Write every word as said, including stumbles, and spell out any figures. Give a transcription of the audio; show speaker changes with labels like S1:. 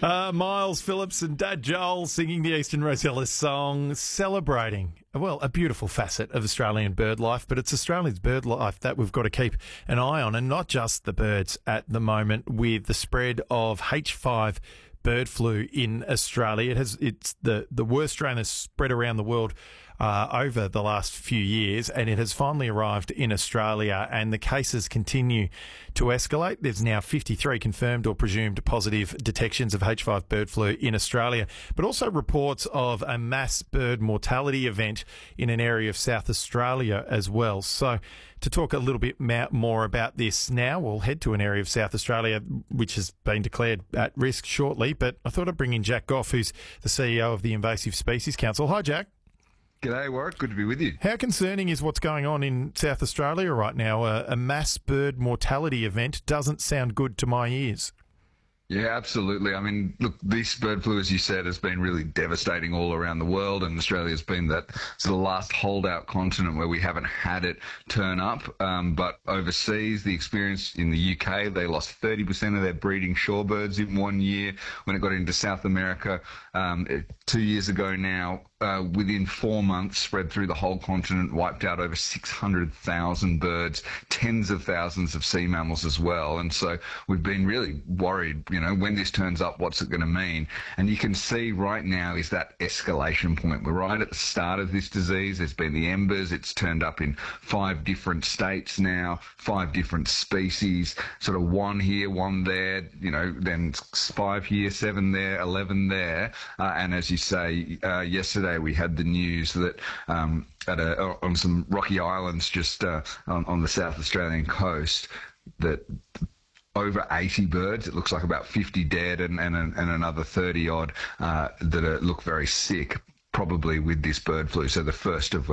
S1: Uh, Miles Phillips and Dad Joel singing the Eastern Rosella song, celebrating, well, a beautiful facet of Australian bird life, but it's Australia's bird life that we've got to keep an eye on, and not just the birds at the moment with the spread of H five bird flu in Australia. It has, it's the, the worst strain that's spread around the world uh, over the last few years, and it has finally arrived in Australia, and the cases continue to escalate. There's now fifty-three confirmed or presumed positive detections of H five bird flu in Australia, but also reports of a mass bird mortality event in an area of South Australia as well. So to talk a little bit more about this now, we'll head to an area of South Australia which has been declared at risk shortly, but I thought I'd bring in Jack Goff, who's the C E O of the Invasive Species Council. Hi, Jack.
S2: G'day, Warwick. Good to be with you.
S1: How concerning is what's going on in South Australia right now? A, a mass bird mortality event doesn't sound good to my ears.
S2: Yeah, absolutely. I mean, look, this bird flu, as you said, has been really devastating all around the world, and Australia's been that it's the last holdout continent where we haven't had it turn up. Um, but overseas, the experience in the U K, they lost thirty percent of their breeding shorebirds in one year. When it got into South America um, two years ago now, Uh, within four months, spread through the whole continent, wiped out over six hundred thousand birds, tens of thousands of sea mammals as well. And so we've been really worried, you know, when this turns up, what's it going to mean? And you can see right now is that escalation point. We're right at the start of this disease. There's been the embers. It's turned up in five different states now, five different species, sort of one here, one there, you know, then five here, seven there, eleven there. Uh, and as you say, uh, yesterday, we had the news that um, at a, on some rocky islands just uh, on, on the South Australian coast that over eighty birds, it looks like about fifty dead and, and, and another thirty odd uh, that are, look very sick, probably with this bird flu. So the first of